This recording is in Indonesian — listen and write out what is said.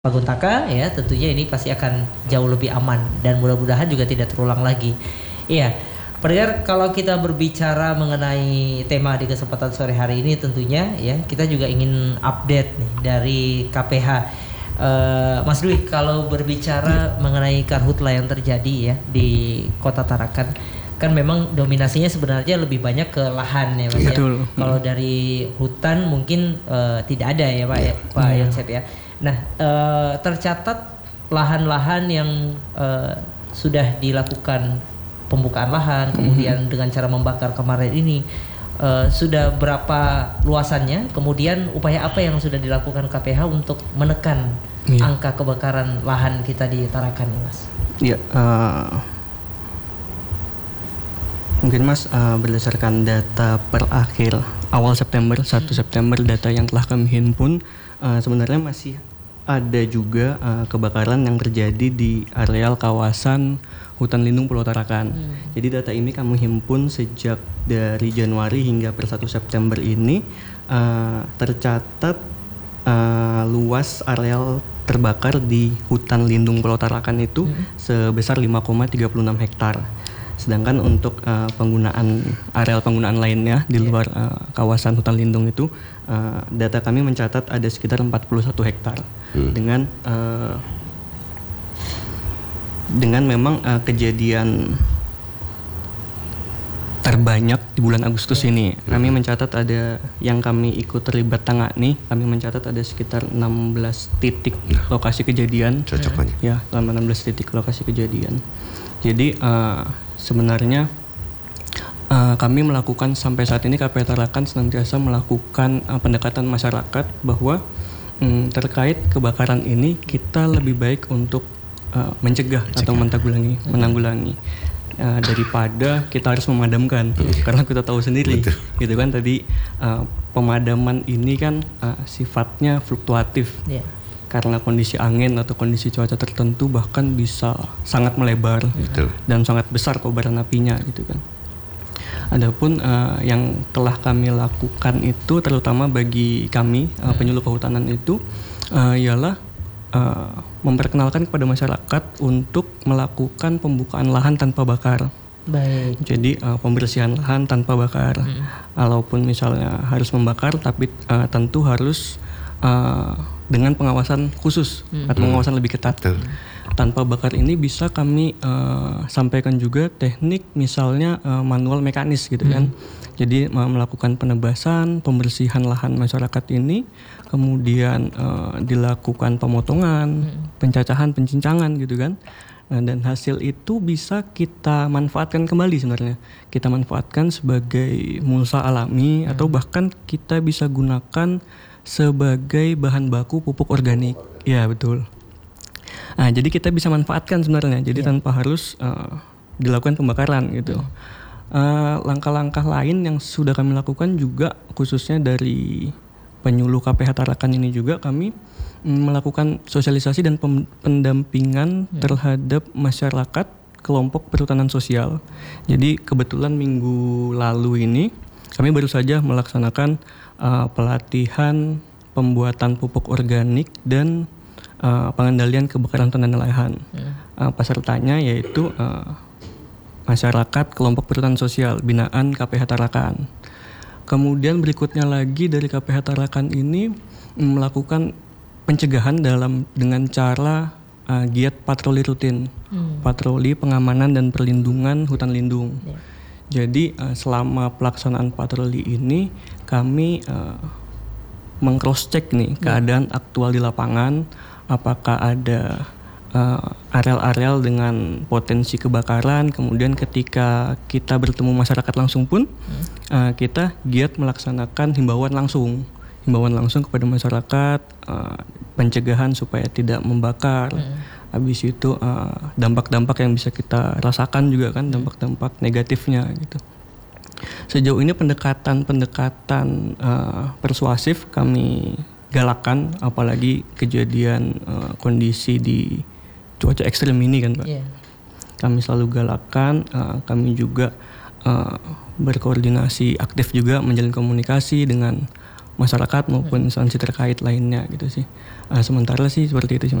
Paguntaka ya, tentunya ini pasti akan jauh lebih aman dan mudah-mudahan juga tidak terulang lagi. Iya, pendengar, kalau kita berbicara mengenai tema di kesempatan sore hari ini tentunya ya kita juga ingin update nih dari KPH. Mas Dwi, kalau berbicara mengenai karhutla yang terjadi ya di Kota Tarakan, kan memang dominasinya sebenarnya lebih banyak ke lahan ya Mas ya. Kalau dari hutan mungkin tidak ada ya Pak ya, Pak Yonsep ya. Nah, tercatat lahan-lahan yang sudah dilakukan pembukaan lahan, kemudian dengan cara membakar kemarin ini sudah berapa luasannya? Kemudian upaya apa yang sudah dilakukan KPH untuk menekan angka kebakaran lahan kita di Tarakan nih, Mas? Iya, mungkin Mas berdasarkan data per akhir awal September, 1 September data yang telah kami himpun, sebenarnya masih ada juga kebakaran yang terjadi di areal kawasan hutan lindung Pulau Tarakan. Jadi data ini kami himpun sejak dari Januari hingga per 1 September ini, tercatat luas areal terbakar di hutan lindung Pulau Tarakan itu sebesar 5,36 hektar. Sedangkan untuk areal penggunaan lainnya di luar kawasan hutan lindung itu, data kami mencatat ada sekitar 41 hektar. Dengan memang kejadian terbanyak di bulan Agustus ini, kami mencatat ada yang kami ikut terlibat tangani, kami mencatat ada sekitar 16 titik lokasi kejadian. Ya, 16 titik lokasi kejadian. Jadi sebenarnya kami melakukan sampai saat ini KPH Tarakan senantiasa melakukan pendekatan masyarakat bahwa terkait kebakaran ini kita lebih baik untuk mencegah atau menanggulangi daripada kita harus memadamkan, karena kita tahu sendiri gitu kan tadi pemadaman ini kan sifatnya fluktuatif. Karena kondisi angin atau kondisi cuaca tertentu bahkan bisa sangat melebar dan sangat besar kobaran apinya gitu kan. Adapun yang telah kami lakukan itu terutama bagi kami penyuluh kehutanan itu ialah memperkenalkan kepada masyarakat untuk melakukan pembukaan lahan tanpa bakar. Baik. Jadi pembersihan lahan tanpa bakar. Walaupun misalnya harus membakar tapi tentu harus dengan pengawasan khusus atau pengawasan lebih ketat. Tanpa bakar ini bisa kami sampaikan juga teknik misalnya manual mekanis gitu kan. Jadi melakukan penebasan, pembersihan lahan masyarakat ini, kemudian dilakukan pemotongan, pencacahan, pencincangan gitu kan. Dan hasil itu bisa kita manfaatkan kembali sebenarnya. Kita manfaatkan sebagai mulsa alami atau bahkan kita bisa gunakan sebagai bahan baku pupuk organik. Ya betul. Nah, jadi kita bisa manfaatkan sebenarnya. Jadi tanpa harus dilakukan pembakaran gitu. Langkah-langkah lain yang sudah kami lakukan juga khususnya dari penyuluh KPH Tarakan ini juga kami melakukan sosialisasi dan pendampingan terhadap masyarakat kelompok perhutanan sosial. Jadi kebetulan minggu lalu ini kami baru saja melaksanakan pelatihan pembuatan pupuk organik dan pengendalian kebakaran hutan dan lahan. Pesertanya yaitu masyarakat kelompok perhutanan sosial binaan KPH Tarakan. Kemudian berikutnya lagi dari KPH Tarakan ini melakukan pencegahan dengan cara giat patroli rutin, patroli pengamanan dan perlindungan hutan lindung. Jadi selama pelaksanaan patroli ini kami meng-cross check nih keadaan aktual di lapangan, apakah ada areal-areal dengan potensi kebakaran. Kemudian ketika kita bertemu masyarakat langsung pun kita giat melaksanakan himbauan langsung kepada masyarakat, pencegahan supaya tidak membakar. Habis itu dampak-dampak yang bisa kita rasakan juga kan, dampak-dampak negatifnya gitu. Sejauh ini pendekatan persuasif kami galakan, apalagi kejadian kondisi di cuaca ekstrim ini kan Pak. Kami selalu galakan, kami juga berkoordinasi aktif juga menjalin komunikasi dengan masyarakat maupun instansi terkait lainnya gitu sih. Sementara sih seperti itu sih.